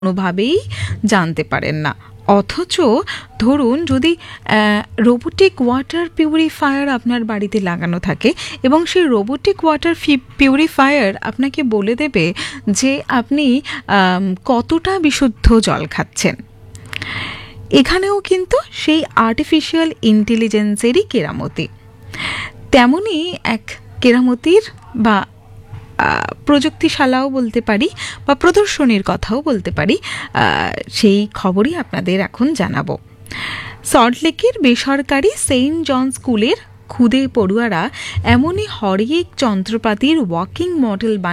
কোনোভাবেই জানতে পারেন না। অথচ ধরুন যদি রোবোটিক ওয়াটার পিউরিফায়ার আপনার বাড়িতে লাগানো থাকে এবং সেই রোবোটিক ওয়াটার পিউরিফায়ার আপনাকে বলে দেবে যে আপনি কতটা বিশুদ্ধ জল খাচ্ছেন, এখানেও কিন্তু সেই আর্টিফিশিয়াল ইন্টেলিজেন্সেরই কেরামতি। তেমনই এক কেরামতির বা প্রযুক্তিশালাও বলতে পারি বা প্রদর্শনীর কথাও বলতে পারি, সেই খবরই আপনাদের এখন জানাবো। সল্টলেকের বেসরকারি সেন্ট জন স্কুলের খুদে পড়ুয়ারা এমনই হরেক যন্ত্রপাতির ওয়ার্কিং মডেল